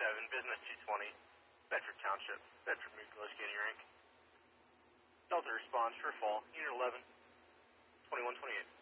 Business 220, Bedford Township, Bedford Nuclear Skating Rink. Delta responds for fall, Unit 11, 2128.